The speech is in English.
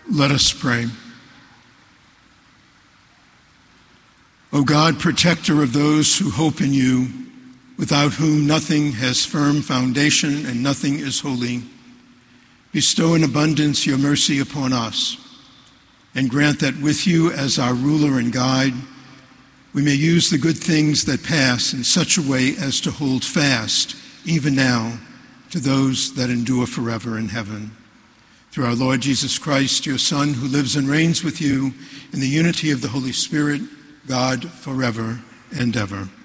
Let us pray. O God, protector of those who hope in you, without whom nothing has firm foundation and nothing is holy, bestow in abundance your mercy upon us, and grant that with you as our ruler and guide, we may use the good things that pass in such a way as to hold fast, even now, to those that endure forever in heaven. Through our Lord Jesus Christ, your Son, who lives and reigns with you in the unity of the Holy Spirit, God, forever and ever.